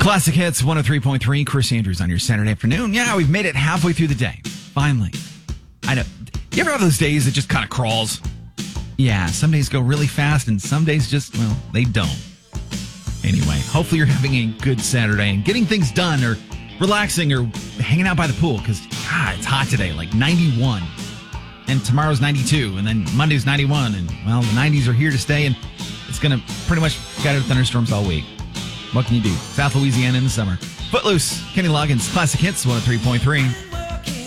Classic Hits 103.3. Chris Andrews on your Saturday afternoon. Yeah, we've made it halfway through the day. Finally. I know. You ever have those days that just kind of crawls? Yeah, some days go really fast and some days just, well, they don't. Anyway, hopefully you're having a good Saturday and getting things done or relaxing or hanging out by the pool because, it's hot today, like 91. And tomorrow's 92 and then Monday's 91. And, well, the 90s are here to stay and it's going to pretty much scatter thunderstorms all week. What can you do? South Louisiana in the summer. Footloose, Kenny Loggins, Classic Hits 103.3.